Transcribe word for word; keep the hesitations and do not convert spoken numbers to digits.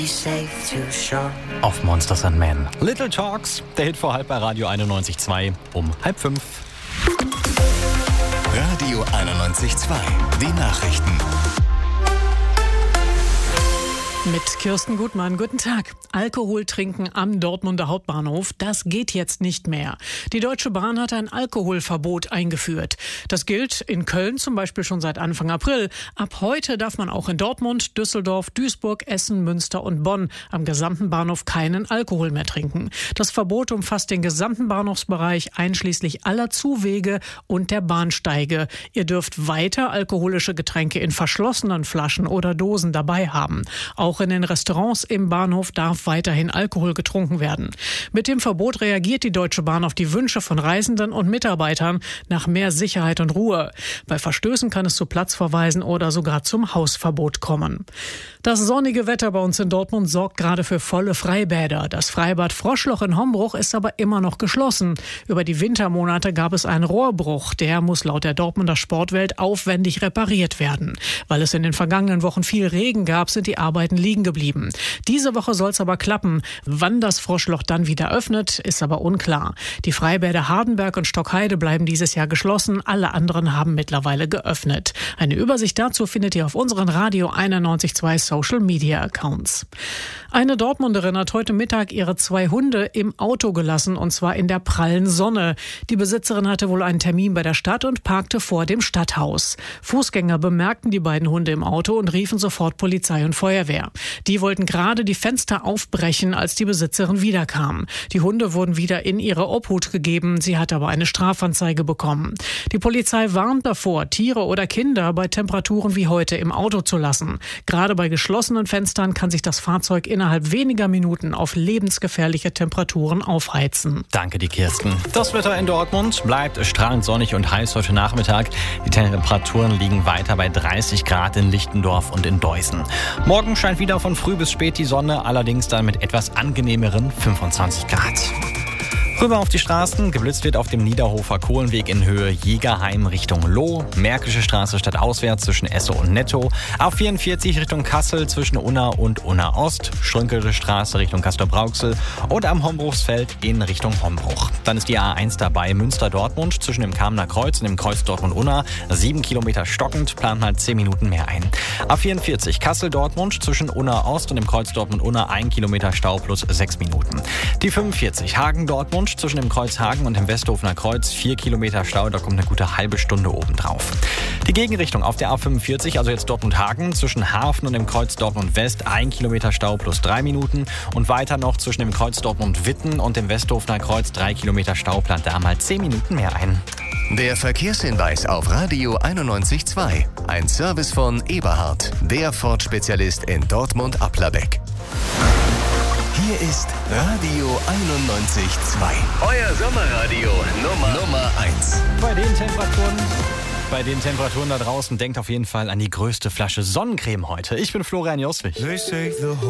Auf Monsters and Men. Little Talks, der Hit vor halb bei Radio einundneunzig Komma zwei um halb fünf. Radio einundneunzig Komma zwei, die Nachrichten. Mit Kirsten Gutmann, guten Tag. Alkohol trinken am Dortmunder Hauptbahnhof, das geht jetzt nicht mehr. Die Deutsche Bahn hat ein Alkoholverbot eingeführt. Das gilt in Köln zum Beispiel schon seit Anfang April. Ab heute darf man auch in Dortmund, Düsseldorf, Duisburg, Essen, Münster und Bonn am gesamten Bahnhof keinen Alkohol mehr trinken. Das Verbot umfasst den gesamten Bahnhofsbereich einschließlich aller Zuwege und der Bahnsteige. Ihr dürft weiter alkoholische Getränke in verschlossenen Flaschen oder Dosen dabei haben. Auch in den Restaurants im Bahnhof darf weiterhin Alkohol getrunken werden. Mit dem Verbot reagiert die Deutsche Bahn auf die Wünsche von Reisenden und Mitarbeitern nach mehr Sicherheit und Ruhe. Bei Verstößen kann es zu Platzverweisen oder sogar zum Hausverbot kommen. Das sonnige Wetter bei uns in Dortmund sorgt gerade für volle Freibäder. Das Freibad Froschloch in Hombruch ist aber immer noch geschlossen. Über die Wintermonate gab es einen Rohrbruch. Der muss laut der Dortmunder Sportwelt aufwendig repariert werden. Weil es in den vergangenen Wochen viel Regen gab, sind die Arbeiten liegen geblieben. Diese Woche soll es aber klappen. Wann das Froschloch dann wieder öffnet, ist aber unklar. Die Freibäder Hardenberg und Stockheide bleiben dieses Jahr geschlossen. Alle anderen haben mittlerweile geöffnet. Eine Übersicht dazu findet ihr auf unseren Radio einundneunzig Komma zwei Social Media Accounts. Eine Dortmunderin hat heute Mittag ihre zwei Hunde im Auto gelassen, und zwar in der prallen Sonne. Die Besitzerin hatte wohl einen Termin bei der Stadt und parkte vor dem Stadthaus. Fußgänger bemerkten die beiden Hunde im Auto und riefen sofort Polizei und Feuerwehr. Die wollten gerade die Fenster aufbrechen, als die Besitzerin wiederkam. Die Hunde wurden wieder in ihre Obhut gegeben. Sie hat aber eine Strafanzeige bekommen. Die Polizei warnt davor, Tiere oder Kinder bei Temperaturen wie heute im Auto zu lassen. Gerade bei geschlossenen Fenstern kann sich das Fahrzeug innerhalb weniger Minuten auf lebensgefährliche Temperaturen aufheizen. Danke, die Kirsten. Das Wetter in Dortmund bleibt strahlend sonnig und heiß heute Nachmittag. Die Temperaturen liegen weiter bei dreißig Grad in Lichtendorf und in Deusen. Morgen scheint wieder von früh bis spät die Sonne, allerdings dann mit etwas angenehmeren fünfundzwanzig Grad. Rüber auf die Straßen. Geblitzt wird auf dem Niederhofer Kohlenweg in Höhe Jägerheim Richtung Loh. Märkische Straße stadtauswärts zwischen Esse und Netto. A vierundvierzig Richtung Kassel zwischen Unna und Unna Ost. Strünkelte Straße Richtung Castrop-Rauxel. Und am Hombruchsfeld in Richtung Hombruch. Dann ist die A eins dabei. Münster-Dortmund zwischen dem Kamener Kreuz und dem Kreuz Dortmund-Unna. Sieben Kilometer stockend, plant mal zehn Minuten mehr ein. A vierundvierzig Kassel-Dortmund zwischen Unna Ost und dem Kreuz Dortmund-Unna. Ein Kilometer Stau plus sechs Minuten. Die fünfundvierzig Hagen-Dortmund zwischen dem Kreuz Hagen und dem Westhofener Kreuz. Vier Kilometer Stau, da kommt eine gute halbe Stunde obendrauf. Die Gegenrichtung auf der A fünfundvierzig, also jetzt Dortmund-Hagen, zwischen Hafen und dem Kreuz Dortmund-West. Ein Kilometer Stau plus drei Minuten. Und weiter noch zwischen dem Kreuz Dortmund-Witten und dem Westhofener Kreuz. Drei Kilometer Stau, plant da mal zehn Minuten mehr ein. Der Verkehrshinweis auf Radio einundneunzig Komma zwei. Ein Service von Eberhard, der Ford-Spezialist in Dortmund-Applerbeck. Hier ist Radio einundneunzig Komma zwei. Euer Sommerradio Nummer, Nummer eins. Bei den Temperaturen, bei den Temperaturen da draußen, denkt auf jeden Fall an die größte Flasche Sonnencreme heute. Ich bin Florian Joswig.